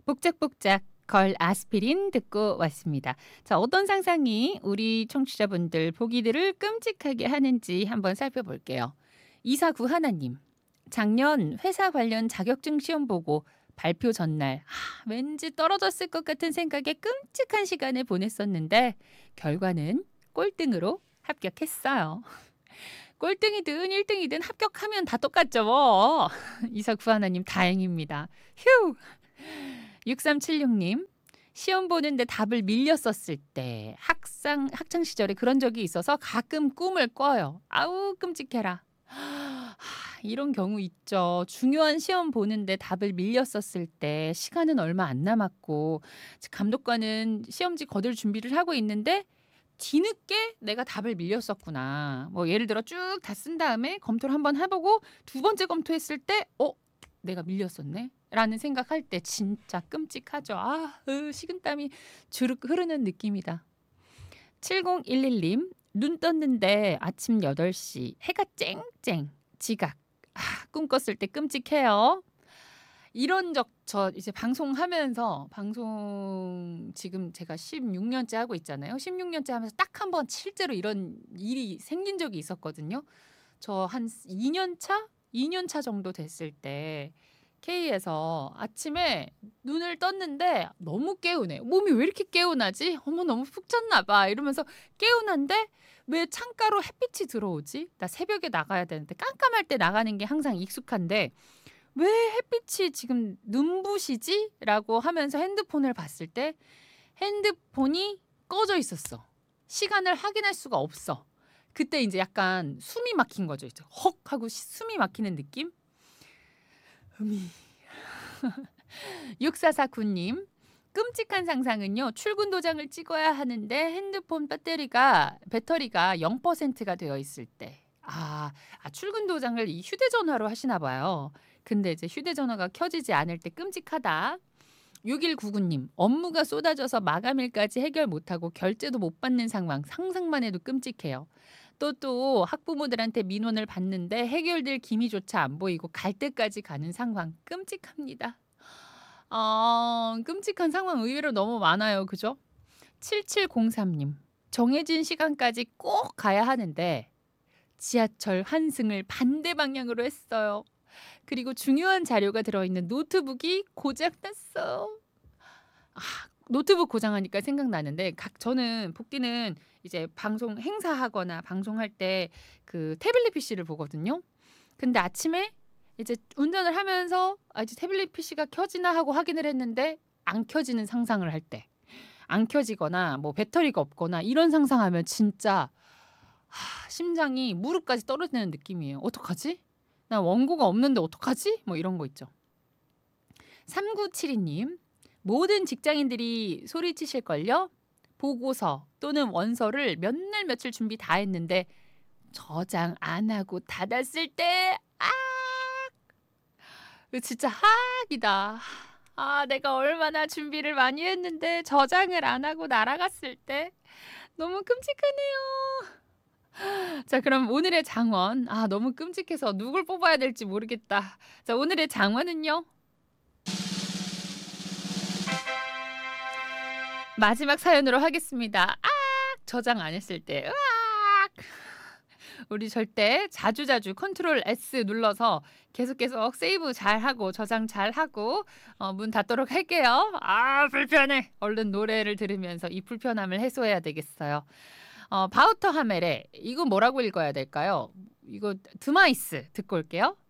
복작복작 걸 아스피린 듣고 왔습니다. 자, 어떤 상상이 우리 청취자분들 보기들을 끔찍하게 하는지 한번 살펴볼게요. 이사구 하나님, 작년 회사 관련 자격증 시험 보고 발표 전날 왠지 떨어졌을 것 같은 생각에 끔찍한 시간을 보냈었는데 결과는 꼴등으로 합격했어요. 꼴등이든 1등이든 합격하면 다 똑같죠 뭐. 이사구 하나님 다행입니다. 휴. 6376님, 시험 보는데 답을 밀렸었을 때 학창 시절에 그런 적이 있어서 가끔 꿈을 꿔요. 아우 끔찍해라. 이런 경우 있죠. 중요한 시험 보는데 답을 밀렸었을 때 시간은 얼마 안 남았고 감독관은 시험지 거둘 준비를 하고 있는데 뒤늦게 내가 답을 밀렸었구나. 뭐 예를 들어 쭉 다 쓴 다음에 검토를 한번 해보고 두 번째 검토했을 때 내가 밀렸었네? 라는 생각할 때 진짜 끔찍하죠. 식은땀이 주르륵 흐르는 느낌이다. 7011님, 눈 떴는데 아침 8시 해가 쨍쨍 지각. 꿈꿨을 때 끔찍해요. 이런 적 저 이제 방송하면서 방송 지금 제가 16년째 하고 있잖아요. 16년째 하면서 딱 한 번 실제로 이런 일이 생긴 적이 있었거든요. 저 한 2년 차? 2년 차 정도 됐을 때 K에서 아침에 눈을 떴는데 너무 개운해. 몸이 왜 이렇게 개운하지? 어머 너무 푹 잤나 봐. 이러면서 개운한데 왜 창가로 햇빛이 들어오지? 나 새벽에 나가야 되는데 깜깜할 때 나가는 게 항상 익숙한데 왜 햇빛이 지금 눈부시지? 라고 하면서 핸드폰을 봤을 때 핸드폰이 꺼져 있었어. 시간을 확인할 수가 없어. 그때 이제 약간 숨이 막힌 거죠. 이제 헉 하고 숨이 막히는 느낌? 6449님, 끔찍한 상상은요. 출근 도장을 찍어야 하는데 핸드폰 배터리가 0%가 되어 있을 때. 출근 도장을 이 휴대전화로 하시나 봐요. 근데 이제 휴대전화가 켜지지 않을 때 끔찍하다. 6199님, 업무가 쏟아져서 마감일까지 해결 못하고 결제도 못 받는 상상만 해도 끔찍해요. 또 학부모들한테 민원을 받는데 해결될 기미조차 안 보이고 갈 때까지 가는 상황 끔찍합니다. 끔찍한 상황 의외로 너무 많아요. 그죠? 7703님, 정해진 시간까지 꼭 가야 하는데 지하철 환승을 반대 방향으로 했어요. 그리고 중요한 자료가 들어있는 노트북이 고장났어. 노트북 고장하니까 생각나는데 저는 복디는 이제 방송 행사하거나 방송할 때 그 태블릿 PC를 보거든요. 근데 아침에 이제 운전을 하면서 이제 태블릿 PC가 켜지나 하고 확인을 했는데 안 켜지는 상상을 할 때, 안 켜지거나 뭐 배터리가 없거나 이런 상상하면 진짜 심장이 무릎까지 떨어지는 느낌이에요. 어떡하지? 나 원고가 없는데 어떡하지? 뭐 이런 거 있죠. 3972님, 모든 직장인들이 소리치실걸요? 보고서 또는 원서를 몇 날 며칠 준비 다 했는데 저장 안 하고 닫았을 때 이거 진짜 하악이다. 내가 얼마나 준비를 많이 했는데 저장을 안 하고 날아갔을 때 너무 끔찍하네요. 자, 그럼 오늘의 장원. 너무 끔찍해서 누굴 뽑아야 될지 모르겠다. 자, 오늘의 장원은요. 마지막 사연으로 하겠습니다. 저장 안 했을 때. 우리 절대 자주자주 컨트롤 S 눌러서 계속 세이브 잘하고 저장 잘하고 문 닫도록 할게요. 불편해. 얼른 노래를 들으면서 이 불편함을 해소해야 되겠어요. 바우터 하멜의 이거 뭐라고 읽어야 될까요? 이거 드마이스 듣고 올게요.